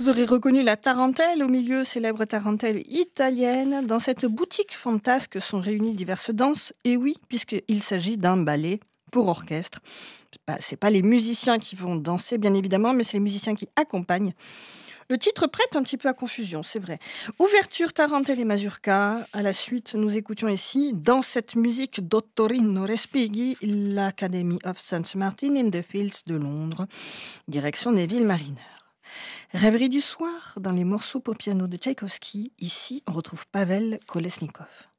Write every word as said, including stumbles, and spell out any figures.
Vous aurez reconnu la tarentelle au milieu, célèbre tarentelle italienne. Dans cette boutique fantasque sont réunies diverses danses. Et oui, puisqu'il s'agit d'un ballet pour orchestre. Bah, c'est pas les musiciens qui vont danser, bien évidemment, mais c'est les musiciens qui accompagnent. Le titre prête un petit peu à confusion, c'est vrai. Ouverture tarentelle et mazurka. À la suite, nous écoutions ici, dans cette musique d'Ottorino Respighi, l'Academy of Saint Martin in the Fields de Londres, direction Neville Mariner. Rêverie du soir, dans les morceaux pour piano de Tchaïkovski, ici on retrouve Pavel Kolesnikov.